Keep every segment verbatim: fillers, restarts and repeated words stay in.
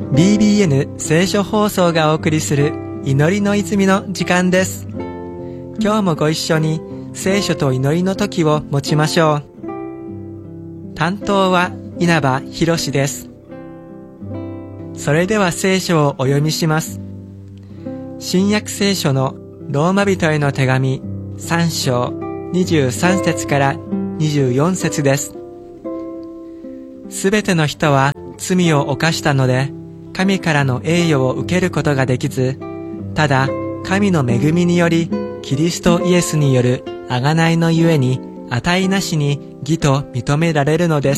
ビービーエヌ 聖書放送がお送りする祈りの泉の時間です。今日もご一緒に聖書と祈りの時を持ちましょう。担当は稲葉博史です。それでは聖書をお読みします。新約聖書のローマ人への手紙さん章にじゅうさん節からにじゅうよん節です。すべての人は罪を犯したので、神からの栄誉を受けることができず、ただ神の恵みによりキリストイエスによる贖いのゆえに値なしに義と認められるのです。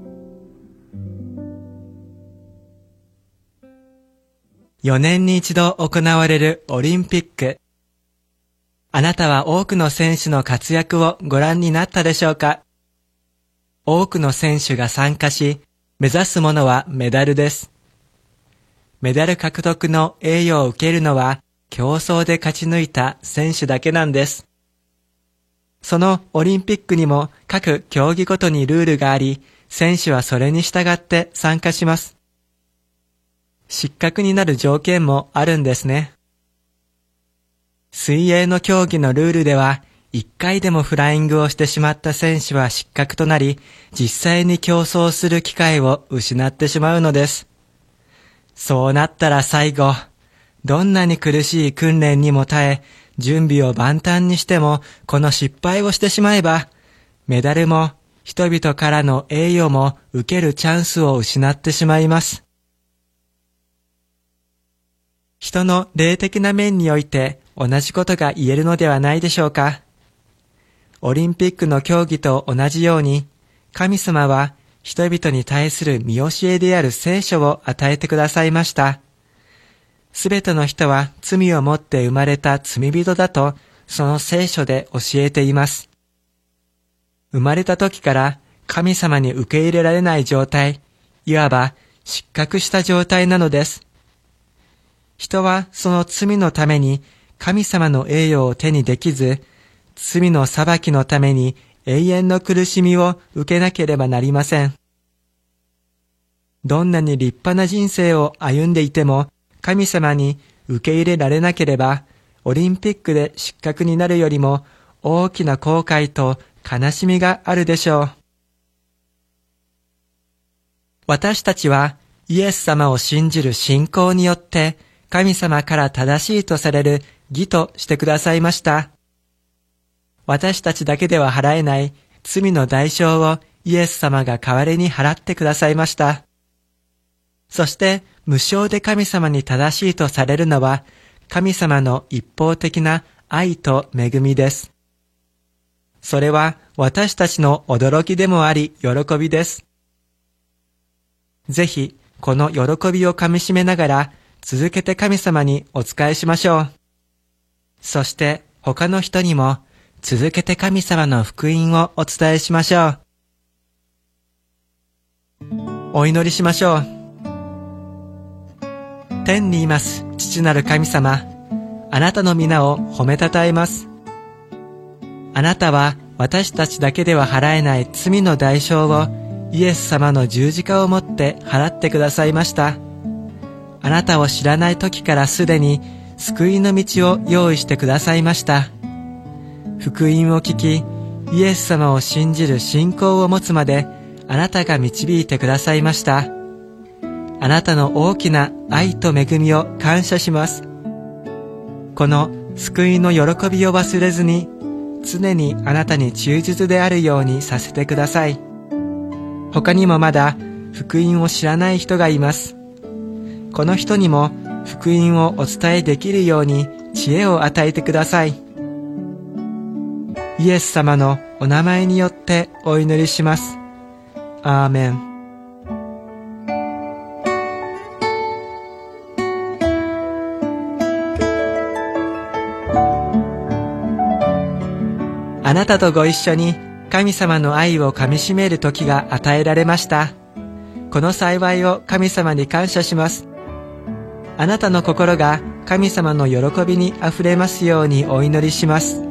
よねんに一度行われるオリンピック。あなたは多くの選手の活躍をご覧になったでしょうか？多くの選手が参加し、目指すものはメダルです。メダル獲得の栄誉を受けるのは競争で勝ち抜いた選手だけなんです。そのオリンピックにも各競技ごとにルールがあり、選手はそれに従って参加します。失格になる条件もあるんですね。水泳の競技のルールでは、一回でもフライングをしてしまった選手は失格となり、実際に競争する機会を失ってしまうのです。そうなったら最後、どんなに苦しい訓練にも耐え、準備を万端にしても、この失敗をしてしまえば、メダルも人々からの栄誉も受けるチャンスを失ってしまいます。人の霊的な面において同じことが言えるのではないでしょうか。オリンピックの競技と同じように、神様は人々に対する見教えである聖書を与えてくださいました。すべての人は罪をもって生まれた罪人だと、その聖書で教えています。生まれた時から神様に受け入れられない状態、いわば失格した状態なのです。人はその罪のために神様の栄誉を手にできず、罪の裁きのために永遠の苦しみを受けなければなりません。どんなに立派な人生を歩んでいても、神様に受け入れられなければ、オリンピックで失格になるよりも大きな後悔と悲しみがあるでしょう。私たちはイエス様を信じる信仰によって、神様から正しいとされる義としてくださいました。私たちだけでは払えない罪の代償をイエス様が代わりに払ってくださいました。そして無償で神様に正しいとされるのは神様の一方的な愛と恵みです。それは私たちの驚きでもあり喜びです。ぜひこの喜びをかみしめながら続けて神様にお仕えしましょう。そして他の人にも続けて神様の福音をお伝えしましょう。お祈りしましょう。天にいます父なる神様、あなたの皆を褒めたたえます。あなたは私たちだけでは払えない罪の代償をイエス様の十字架をもって払ってくださいました。あなたを知らない時からすでに救いの道を用意してくださいました。福音を聞き、イエス様を信じる信仰を持つまであなたが導いてくださいました。あなたの大きな愛と恵みを感謝します。この救いの喜びを忘れずに、常にあなたに忠実であるようにさせてください。他にもまだ福音を知らない人がいます。この人にも福音をお伝えできるように知恵を与えてください。イエス様のお名前によってお祈りします。アーメン。あなたとご一緒に神様の愛をかみしめる時が与えられました。この幸いを神様に感謝します。あなたの心が神様の喜びにあふれますようにお祈りします。